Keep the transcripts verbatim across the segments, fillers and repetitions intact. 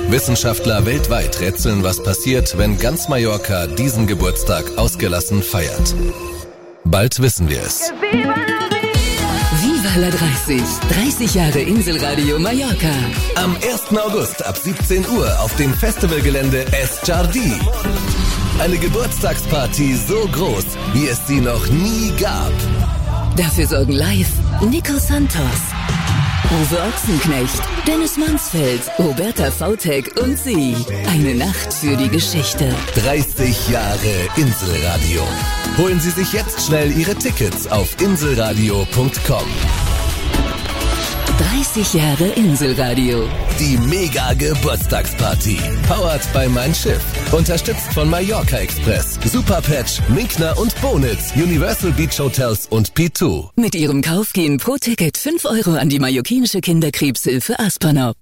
Wissenschaftler weltweit rätseln, was passiert, wenn ganz Mallorca diesen Geburtstag ausgelassen feiert. Bald wissen wir es. Viva la dreißig. dreißig Jahre Inselradio Mallorca. Am ersten August ab siebzehn Uhr auf dem Festivalgelände Es Jardí. Eine Geburtstagsparty so groß, wie es sie noch nie gab. Dafür sorgen live Nico Santos, Uwe Ochsenknecht, Dennis Mansfeld, Roberta Vautek und sie. Eine Nacht für die Geschichte. dreißig Jahre Inselradio. Holen Sie sich jetzt schnell Ihre Tickets auf inselradio punkt com. dreißig Jahre Inselradio. Die Mega-Geburtstagsparty. Powered by Mein Schiff. Unterstützt von Mallorca Express, Superpatch, Minkner und Bonitz, Universal Beach Hotels und P zwei. Mit ihrem Kauf gehen pro Ticket fünf Euro an die mallorquinische Kinderkrebshilfe Aspernop.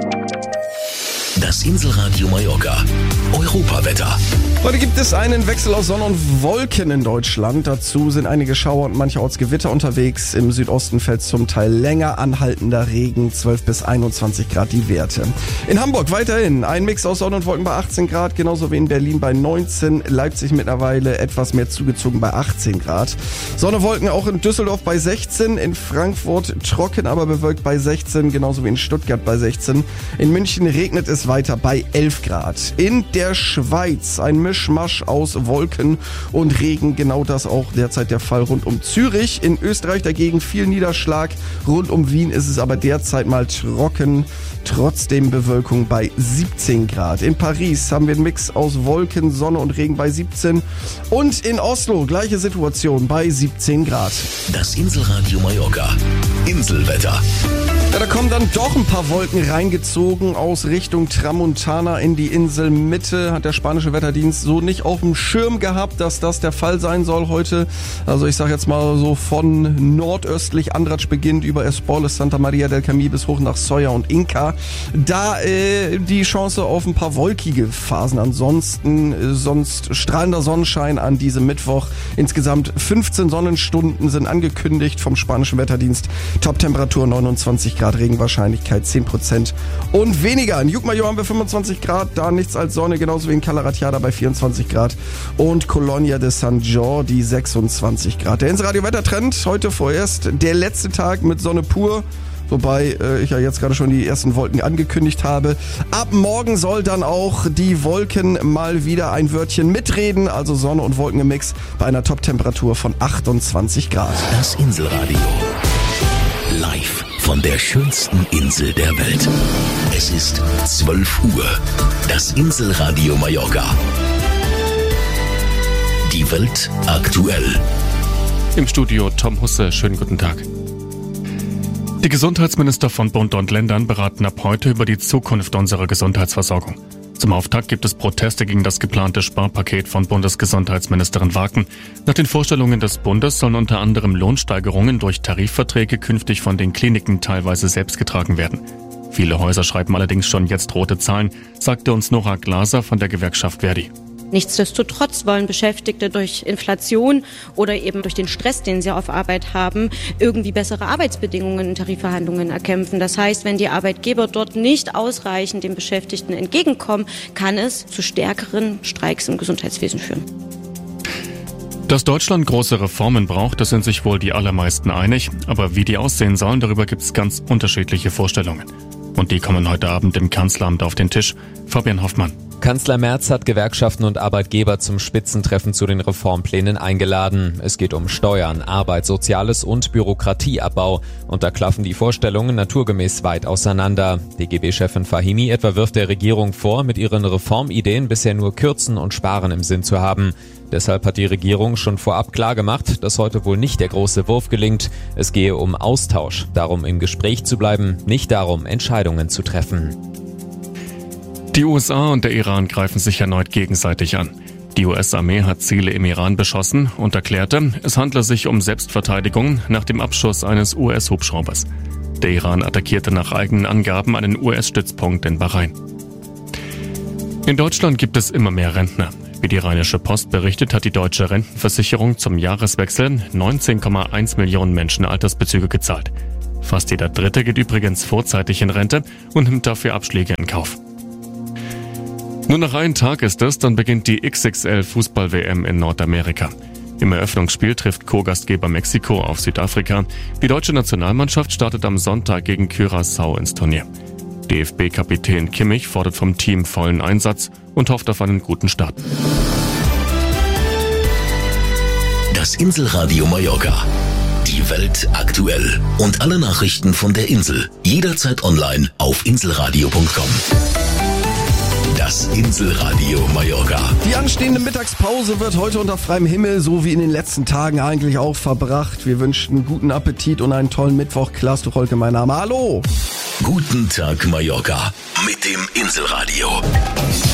Das Inselradio Mallorca. Europawetter. Heute gibt es einen Wechsel aus Sonne und Wolken in Deutschland. Dazu sind einige Schauer und mancherorts Gewitter unterwegs. Im Südosten fällt zum Teil länger anhaltender Regen, zwölf bis einundzwanzig Grad die Werte. In Hamburg weiterhin ein Mix aus Sonne und Wolken bei achtzehn Grad, genauso wie in Berlin bei neunzehn. Leipzig mittlerweile etwas mehr zugezogen bei achtzehn Grad. Sonne, Wolken auch in Düsseldorf bei sechzehn, in Frankfurt trocken, aber bewölkt bei sechzehn, genauso wie in Stuttgart bei sechzehn. In München regnet es weiter bei elf Grad. In der Schweiz ein Mischmasch aus Wolken und Regen, genau das auch derzeit der Fall rund um Zürich. In Österreich dagegen viel Niederschlag, rund um Wien ist es aber derzeit mal trocken, trotzdem Bewölkung bei siebzehn Grad. In Paris haben wir einen Mix aus Wolken, Sonne und Regen bei siebzehn und in Oslo gleiche Situation bei siebzehn Grad. Das Inselradio Mallorca. Inselwetter. Ja, da kommen dann doch ein paar Wolken reingezogen aus Richtung Tramontana in die Inselmitte. Hat der spanische Wetterdienst so nicht auf dem Schirm gehabt, dass das der Fall sein soll heute. Also ich sag jetzt mal so von nordöstlich Andratx beginnt über Esporles, Santa Maria del Camí bis hoch nach Soya und Inca. Da äh, die Chance auf ein paar wolkige Phasen. Ansonsten äh, sonst strahlender Sonnenschein an diesem Mittwoch. Insgesamt fünfzehn Sonnenstunden sind angekündigt vom spanischen Wetterdienst. Top-Temperatur neunundzwanzig Grad, Regenwahrscheinlichkeit zehn Prozent und weniger. In Llucmajor haben wir fünfundzwanzig Grad, da nichts als Sonne, genauso wie in Cala Ratjada bei vierundzwanzig Grad und Colonia de San Jordi sechsundzwanzig Grad. Der Inselradio-Wettertrend, heute vorerst der letzte Tag mit Sonne pur. Wobei äh, ich ja jetzt gerade schon die ersten Wolken angekündigt habe. Ab morgen soll dann auch die Wolken mal wieder ein Wörtchen mitreden. Also Sonne und Wolken im Mix bei einer Top-Temperatur von achtundzwanzig Grad. Das Inselradio. Live von der schönsten Insel der Welt. Es ist zwölf Uhr. Das Inselradio Mallorca. Die Welt aktuell. Im Studio Tom Husse, schönen guten Tag. Die Gesundheitsminister von Bund und Ländern beraten ab heute über die Zukunft unserer Gesundheitsversorgung. Zum Auftakt gibt es Proteste gegen das geplante Sparpaket von Bundesgesundheitsministerin Waken. Nach den Vorstellungen des Bundes sollen unter anderem Lohnsteigerungen durch Tarifverträge künftig von den Kliniken teilweise selbst getragen werden. Viele Häuser schreiben allerdings schon jetzt rote Zahlen, sagte uns Nora Glaser von der Gewerkschaft Verdi. Nichtsdestotrotz wollen Beschäftigte durch Inflation oder eben durch den Stress, den sie auf Arbeit haben, irgendwie bessere Arbeitsbedingungen in Tarifverhandlungen erkämpfen. Das heißt, wenn die Arbeitgeber dort nicht ausreichend den Beschäftigten entgegenkommen, kann es zu stärkeren Streiks im Gesundheitswesen führen. Dass Deutschland große Reformen braucht, das sind sich wohl die allermeisten einig. Aber wie die aussehen sollen, darüber gibt es ganz unterschiedliche Vorstellungen. Und die kommen heute Abend im Kanzleramt auf den Tisch. Fabian Hoffmann. Kanzler Merz hat Gewerkschaften und Arbeitgeber zum Spitzentreffen zu den Reformplänen eingeladen. Es geht um Steuern, Arbeit, Soziales und Bürokratieabbau. Und da klaffen die Vorstellungen naturgemäß weit auseinander. D G B-Chefin Fahimi etwa wirft der Regierung vor, mit ihren Reformideen bisher nur Kürzen und Sparen im Sinn zu haben. Deshalb hat die Regierung schon vorab klargemacht, dass heute wohl nicht der große Wurf gelingt. Es gehe um Austausch, darum im Gespräch zu bleiben, nicht darum, Entscheidungen zu treffen. Die U S A und der Iran greifen sich erneut gegenseitig an. Die U S-Armee hat Ziele im Iran beschossen und erklärte, es handle sich um Selbstverteidigung nach dem Abschuss eines U S-Hubschraubers. Der Iran attackierte nach eigenen Angaben einen U S-Stützpunkt in Bahrain. In Deutschland gibt es immer mehr Rentner. Wie die Rheinische Post berichtet, hat die Deutsche Rentenversicherung zum Jahreswechsel neunzehn Komma eins Millionen Menschen Altersbezüge gezahlt. Fast jeder Dritte geht übrigens vorzeitig in Rente und nimmt dafür Abschläge in Kauf. Nur noch einen Tag ist es, dann beginnt die X X L-Fußball-W M in Nordamerika. Im Eröffnungsspiel trifft Co-Gastgeber Mexiko auf Südafrika. Die deutsche Nationalmannschaft startet am Sonntag gegen Curaçao ins Turnier. D F B-Kapitän Kimmich fordert vom Team vollen Einsatz und hofft auf einen guten Start. Das Inselradio Mallorca. Die Welt aktuell. Und alle Nachrichten von der Insel. Jederzeit online auf inselradio punkt com. Das Inselradio Mallorca. Die anstehende Mittagspause wird heute unter freiem Himmel, so wie in den letzten Tagen eigentlich auch, verbracht. Wir wünschen guten Appetit und einen tollen Mittwoch. Klaas Tucholke, mein Name. Hallo! Guten Tag Mallorca mit dem Inselradio.